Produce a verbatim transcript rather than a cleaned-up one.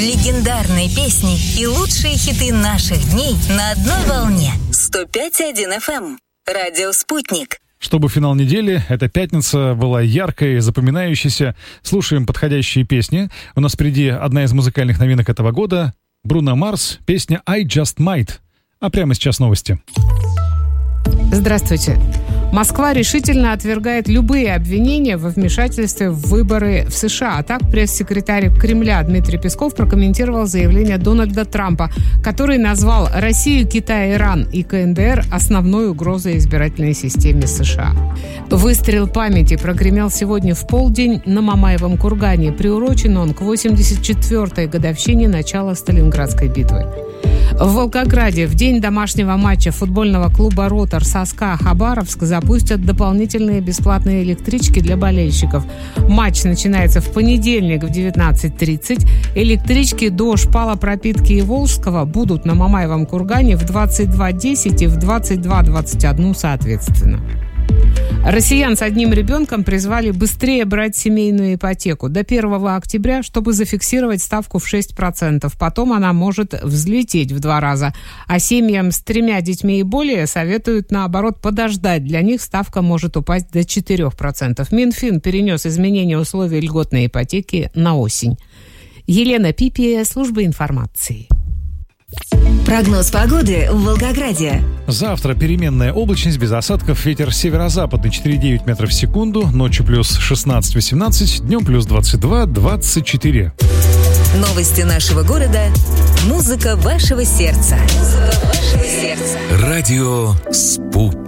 Легендарные песни и лучшие хиты наших дней на одной волне. сто пять и один эф эм. Радио «Спутник». Чтобы финал недели, эта пятница была яркой, запоминающейся. Слушаем подходящие песни. У нас впереди одна из музыкальных новинок этого года. Бруно Марс, песня «I Just Might». А прямо сейчас новости. Здравствуйте. Москва решительно отвергает любые обвинения во вмешательстве в выборы в США. А так пресс-секретарь Кремля Дмитрий Песков прокомментировал заявление Дональда Трампа, который назвал Россию, Китай, Иран и ка эн дэ эр основной угрозой избирательной системе США. Выстрел памяти прогремел сегодня в полдень на Мамаевом кургане. Приурочен он к восемьдесят четвёртой годовщине начала Сталинградской битвы. В Волгограде в день домашнего матча футбольного клуба «Ротор» со СКА Хабаровск запустят дополнительные бесплатные электрички для болельщиков. Матч начинается в понедельник в девятнадцать тридцать. Электрички до Шпала Пропитки и Волжского будут на Мамаевом кургане в двадцать два десять и в двадцать два двадцать один соответственно. Россиян с одним ребенком призвали быстрее брать семейную ипотеку до первого октября, чтобы зафиксировать ставку в шесть процентов. Потом она может взлететь в два раза. А семьям с тремя детьми и более советуют, наоборот, подождать. Для них ставка может упасть до четырех процентов. Минфин перенес изменение условий льготной ипотеки на осень. Елена Пипия, служба информации. Прогноз погоды в Волгограде. Завтра переменная облачность без осадков, ветер северо-западный четыре и девять метров в секунду, ночью плюс шестнадцать восемнадцать, днем плюс двадцать два двадцать четыре. Новости нашего города. Музыка вашего сердца. Музыка вашего сердца. Радио «Спутник».